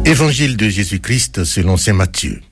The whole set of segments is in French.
Évangile de Jésus-Christ selon saint Matthieu.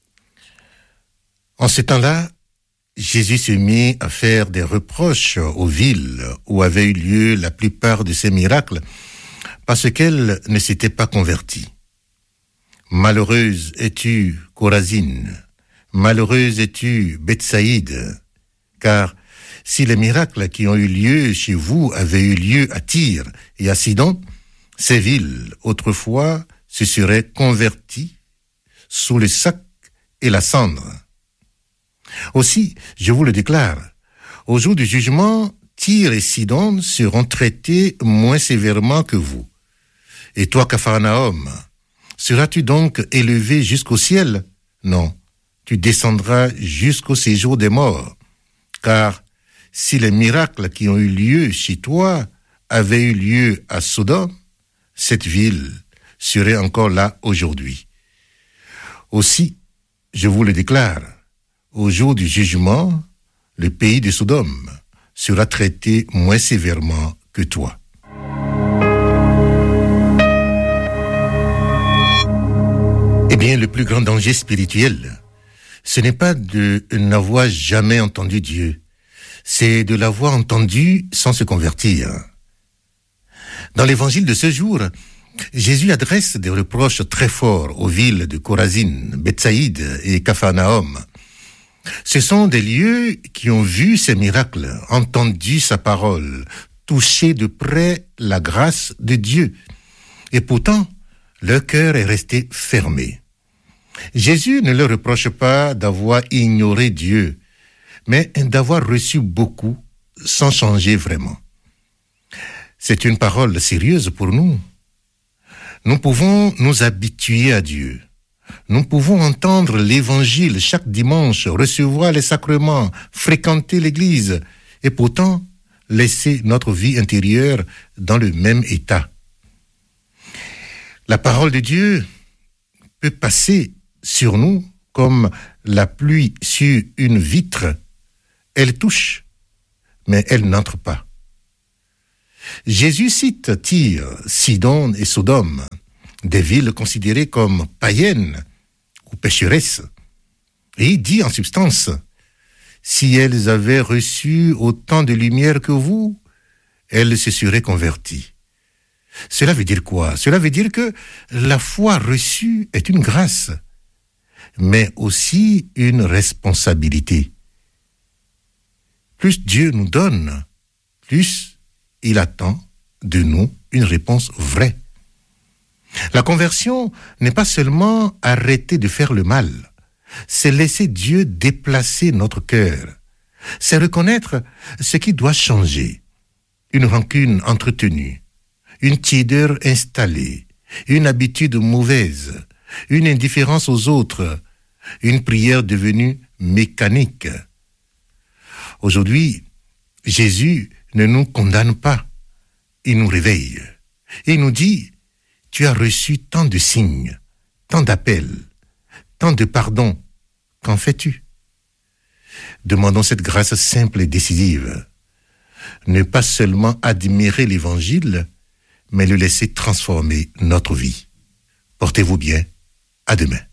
En ce temps-là, Jésus se mit à faire des reproches aux villes où avaient eu lieu la plupart de ses miracles, parce qu'elles ne s'étaient pas converties. Malheureuse es-tu, Chorazine, malheureuse es-tu, Bethsaïde, car si les miracles qui ont eu lieu chez vous avaient eu lieu à Tyr et à Sidon, ces villes, autrefois, se seraient converties sous le sac et la cendre. Aussi, je vous le déclare, au jour du jugement, Tyr et Sidon seront traités moins sévèrement que vous. Et toi, Capharnaüm, seras-tu donc élevé jusqu'au ciel? Non, tu descendras jusqu'au séjour des morts. Car si les miracles qui ont eu lieu chez toi avaient eu lieu à Sodome, cette ville serait encore là aujourd'hui. Aussi, je vous le déclare, au jour du jugement, le pays de Sodome sera traité moins sévèrement que toi. Eh bien, le plus grand danger spirituel, ce n'est pas de n'avoir jamais entendu Dieu, c'est de l'avoir entendu sans se convertir. Dans l'évangile de ce jour, Jésus adresse des reproches très forts aux villes de Chorazine, Bethsaïde et Capharnaüm. Ce sont des lieux qui ont vu ses miracles, entendu sa parole, touché de près la grâce de Dieu. Et pourtant, leur cœur est resté fermé. Jésus ne leur reproche pas d'avoir ignoré Dieu, mais d'avoir reçu beaucoup sans changer vraiment. C'est une parole sérieuse pour nous. Nous pouvons nous habituer à Dieu. Nous pouvons entendre l'évangile chaque dimanche, recevoir les sacrements, fréquenter l'église, et pourtant laisser notre vie intérieure dans le même état. La parole de Dieu peut passer sur nous comme la pluie sur une vitre. Elle touche, mais elle n'entre pas. Jésus cite Tyr, Sidon et Sodome, des villes considérées comme païennes ou pécheresses. Et il dit en substance, si elles avaient reçu autant de lumière que vous, elles se seraient converties. Cela veut dire quoi? Cela veut dire que la foi reçue est une grâce, mais aussi une responsabilité. Plus Dieu nous donne, plus il attend de nous une réponse vraie. La conversion n'est pas seulement arrêter de faire le mal, c'est laisser Dieu déplacer notre cœur. C'est reconnaître ce qui doit changer. Une rancune entretenue, une tiédeur installée, une habitude mauvaise, une indifférence aux autres, une prière devenue mécanique. Aujourd'hui, Jésus ne nous condamne pas, il nous réveille. Et il nous dit, tu as reçu tant de signes, tant d'appels, tant de pardons, qu'en fais-tu? Demandons cette grâce simple et décisive. Ne pas seulement admirer l'évangile, mais le laisser transformer notre vie. Portez-vous bien, à demain.